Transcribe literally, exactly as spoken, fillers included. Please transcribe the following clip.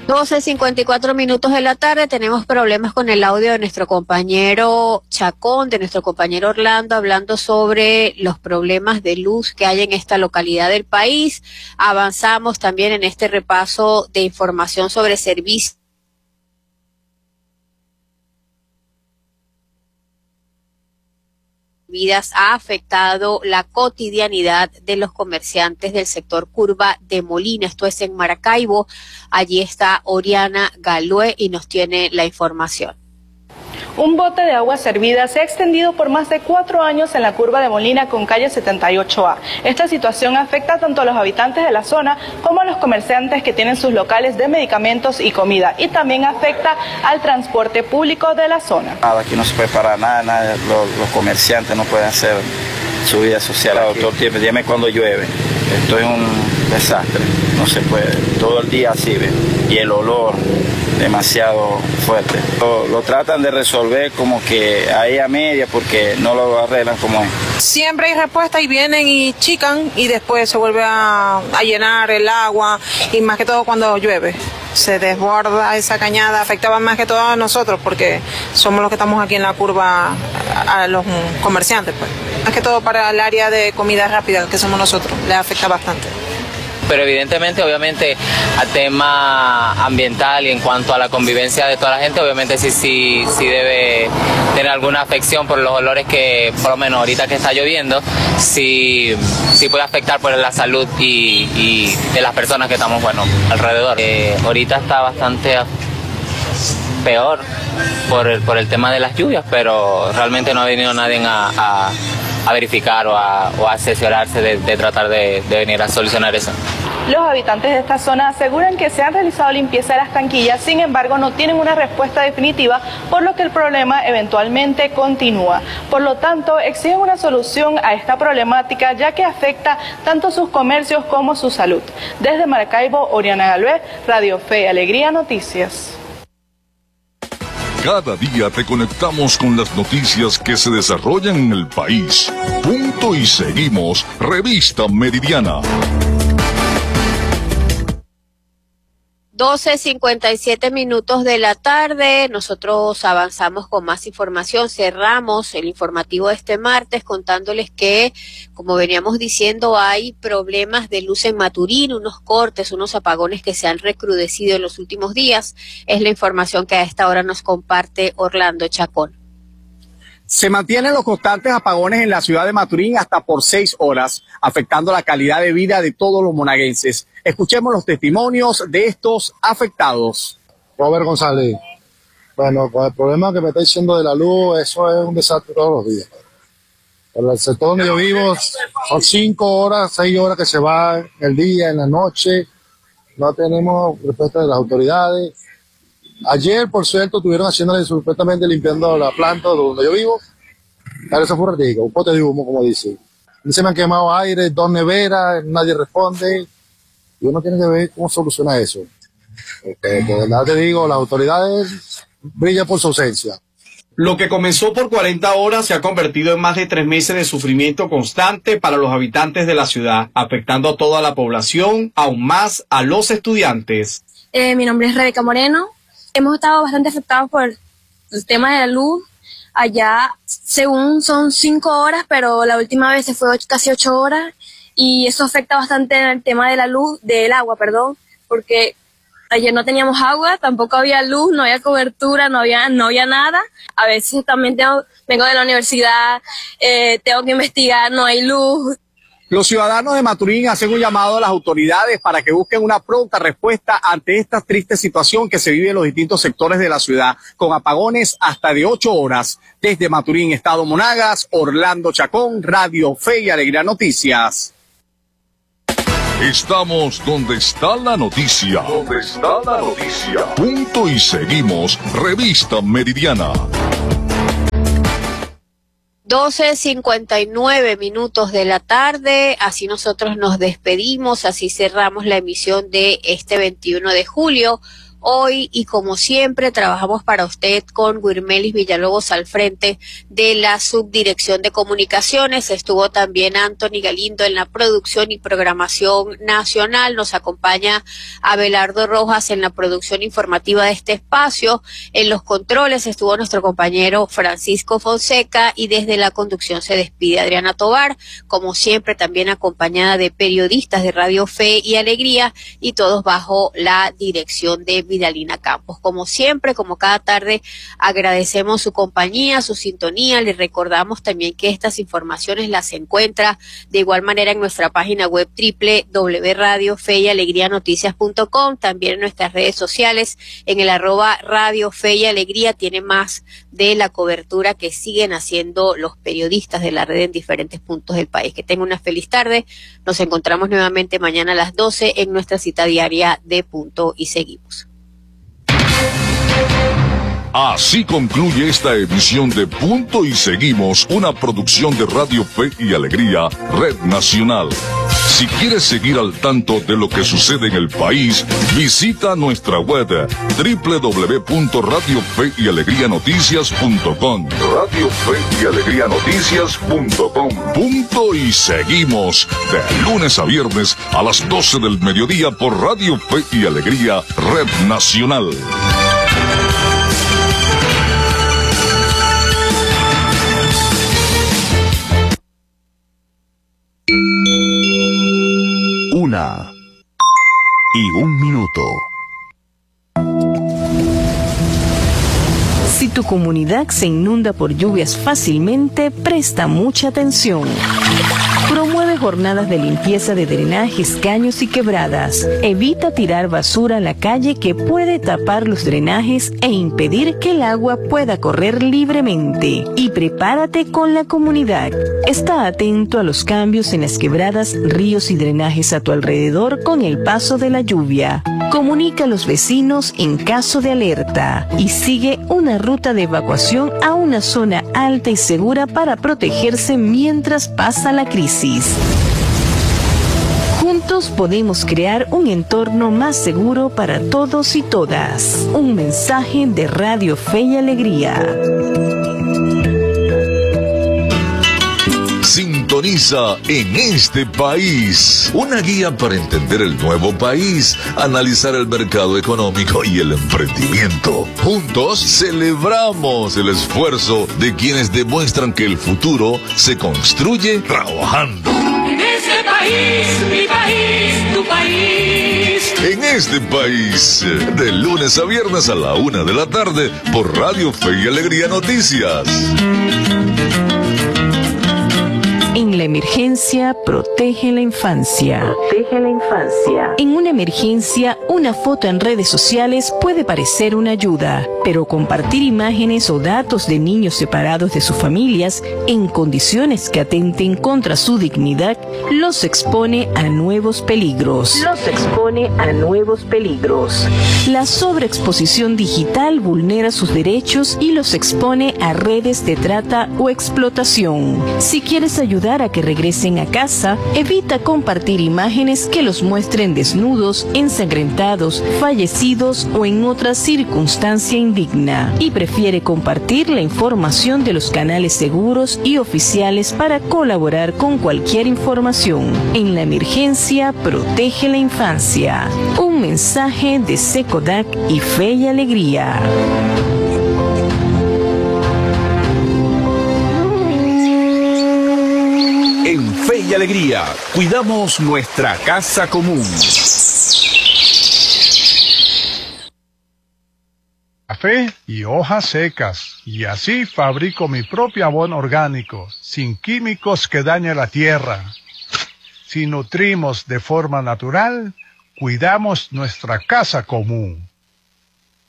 doce cincuenta y cuatro minutos de la tarde, tenemos problemas con el audio de nuestro compañero Chacón, de nuestro compañero Orlando, hablando sobre los problemas de luz que hay en esta localidad del país. Avanzamos también en este repaso de información sobre servicios vidas ha afectado la cotidianidad de los comerciantes del sector Curva de Molina. Esto es en Maracaibo. Allí está Oriana Galué y nos tiene la información. Un bote de agua servida se ha extendido por más de cuatro años en la Curva de Molina con calle setenta y ocho A. Esta situación afecta tanto a los habitantes de la zona como a los comerciantes que tienen sus locales de medicamentos y comida, y también afecta al transporte público de la zona. Nada, aquí no se puede parar nada, nada. Los, los comerciantes no pueden hacer su vida social todo el tiempo. Dígame cuando llueve, esto es un desastre, no se puede, todo el día así, ¿ve? Y el olor demasiado fuerte. Lo, lo tratan de resolver como que ahí a media porque no lo arreglan como es. Siempre hay respuesta y vienen y chican y después se vuelve a, a llenar el agua, y más que todo cuando llueve. Se desborda esa cañada, afectaba más que todo a nosotros porque somos los que estamos aquí en la curva, a, a los comerciantes, pues. Más que todo para el área de comida rápida que somos nosotros, le afecta bastante. Pero evidentemente, obviamente, a tema ambiental y en cuanto a la convivencia de toda la gente, obviamente sí, sí, sí debe tener alguna afección por los olores que, por lo menos ahorita que está lloviendo, sí, sí puede afectar por la salud y, y de las personas que estamos, bueno, alrededor. Eh, ahorita está bastante peor por el, por el tema de las lluvias, pero realmente no ha venido nadie a, a, a verificar o a, o a asesorarse de, de tratar de, de venir a solucionar eso. Los habitantes de esta zona aseguran que se han realizado limpieza de las tanquillas, sin embargo no tienen una respuesta definitiva, por lo que el problema eventualmente continúa. Por lo tanto, exigen una solución a esta problemática, ya que afecta tanto sus comercios como su salud. Desde Maracaibo, Oriana Galué, Radio Fe y Alegría Noticias. Cada día te conectamos con las noticias que se desarrollan en el país. Punto y seguimos, Revista Meridiana. doce cincuenta y siete minutos de la tarde, nosotros avanzamos con más información, cerramos el informativo de este martes contándoles que, como veníamos diciendo, hay problemas de luz en Maturín, unos cortes, unos apagones que se han recrudecido en los últimos días. Es la información que a esta hora nos comparte Orlando Chacón. Se mantienen los constantes apagones en la ciudad de Maturín hasta por seis horas, afectando la calidad de vida de todos los monaguenses. Escuchemos los testimonios de estos afectados. Robert González. Bueno, con el problema que me está diciendo de la luz, eso es un desastre todos los días. En el sector donde yo vivo son cinco horas, seis horas que se va en el día, en la noche. No tenemos respuesta de las autoridades. Ayer, por cierto, estuvieron haciéndole supuestamente limpiando la planta donde yo vivo. Pero eso fue un ratito, un pote de humo, como dice. Y se me han quemado aire, dos neveras, nadie responde. Y uno tiene que ver cómo soluciona eso. Porque, de verdad te digo, las autoridades brillan por su ausencia. Lo que comenzó por cuarenta horas se ha convertido en más de tres meses de sufrimiento constante para los habitantes de la ciudad, afectando a toda la población, aún más a los estudiantes. Eh, mi nombre es Rebeca Moreno. Hemos estado bastante afectados por el tema de la luz. Allá, según son cinco horas, pero la última vez se fue ocho, casi ocho horas. Y eso afecta bastante en el tema de la luz, del agua, perdón, porque ayer no teníamos agua, tampoco había luz, no había cobertura, no había, no había nada. A veces también tengo, vengo de la universidad, eh, tengo que investigar, no hay luz. Los ciudadanos de Maturín hacen un llamado a las autoridades para que busquen una pronta respuesta ante esta triste situación que se vive en los distintos sectores de la ciudad, con apagones hasta de ocho horas. Desde Maturín, Estado Monagas, Orlando Chacón, Radio Fe y Alegría Noticias. Estamos donde está la noticia. Donde está la noticia. Punto y seguimos, Revista Meridiana. doce cincuenta y nueve minutos de la tarde, así nosotros nos despedimos, así cerramos la emisión de este veintiuno de julio. hoy, y como siempre trabajamos para usted con Wirmelis Villalobos al frente de la Subdirección de Comunicaciones. Estuvo también Anthony Galindo en la producción y programación nacional. Nos acompaña Abelardo Rojas en la producción informativa de este espacio. En los controles estuvo nuestro compañero Francisco Fonseca, y desde la conducción se despide Adriana Tovar, como siempre también acompañada de periodistas de Radio Fe y Alegría, y todos bajo la dirección de Vidalina Campos. Como siempre, como cada tarde, agradecemos su compañía, su sintonía. Les recordamos también que estas informaciones las encuentra de igual manera en nuestra página web doble u doble u doble u punto radio fe y alegría noticias punto com, también en nuestras redes sociales, en el arroba Radio Fe y Alegría. Tiene más de la cobertura que siguen haciendo los periodistas de la red en diferentes puntos del país. Que tengan una feliz tarde. Nos encontramos nuevamente mañana a las doce en nuestra cita diaria de Punto y Seguimos. Así concluye esta edición de Punto y Seguimos, una producción de Radio Fe y Alegría, Red Nacional. Si quieres seguir al tanto de lo que sucede en el país, visita nuestra web doble u doble u doble u punto radio fe y alegría noticias punto com. Radio Fe y Alegría Noticias punto com. Punto y Seguimos, de lunes a viernes a las doce del mediodía por Radio Fe y Alegría, Red Nacional. Una y un minuto. Si tu comunidad se inunda por lluvias fácilmente, presta mucha atención. Promueve jornadas de limpieza de drenajes, caños y quebradas. Evita tirar basura a la calle que puede tapar los drenajes e impedir que el agua pueda correr libremente. Y prepárate con la comunidad. Está atento a los cambios en las quebradas, ríos y drenajes a tu alrededor con el paso de la lluvia. Comunica a los vecinos en caso de alerta y sigue una ruta de evacuación a una zona alta y segura para protegerse mientras pasa la crisis. Juntos podemos crear un entorno más seguro para todos y todas. Un mensaje de Radio Fe y Alegría. Sintoniza En Este País, una guía para entender el nuevo país, analizar el mercado económico y el emprendimiento. Juntos celebramos el esfuerzo de quienes demuestran que el futuro se construye trabajando. En este país, mi país, tu país. En Este País, de lunes a viernes a la una de la tarde por Radio Fe y Alegría Noticias. En la emergencia, protege la infancia. Protege la infancia. En una emergencia, una foto en redes sociales puede parecer una ayuda, pero compartir imágenes o datos de niños separados de sus familias en condiciones que atenten contra su dignidad los expone a nuevos peligros. Los expone a nuevos peligros. La sobreexposición digital vulnera sus derechos y los expone a redes de trata o explotación. Si quieres ayudar a que regresen a casa, evita compartir imágenes que los muestren desnudos, ensangrentados, fallecidos o en otra circunstancia indigna. Y prefiere compartir la información de los canales seguros y oficiales para colaborar con cualquier información. En la emergencia, protege la infancia. Un mensaje de SECODAC y Fe y Alegría. En Fe y Alegría, cuidamos nuestra casa común. Café y hojas secas, y así fabrico mi propio abono orgánico, sin químicos que dañen la tierra. Si nutrimos de forma natural, cuidamos nuestra casa común.